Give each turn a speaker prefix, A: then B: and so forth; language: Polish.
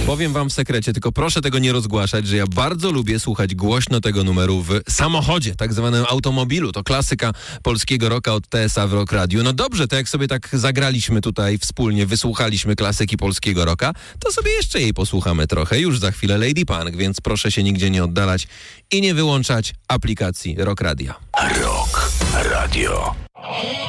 A: Powiem wam w sekrecie, tylko proszę tego nie rozgłaszać, że ja bardzo lubię słuchać głośno tego numeru w samochodzie, tak zwanym automobilu. To klasyka polskiego rocka od TSA w Rock Radio. No dobrze, to jak sobie tak zagraliśmy tutaj wspólnie, wysłuchaliśmy klasyki polskiego rocka, to sobie jeszcze jej posłuchamy trochę. Już za chwilę Lady Punk, więc proszę się nigdzie nie oddalać i nie wyłączać aplikacji Rock Radia.
B: Rock Radio.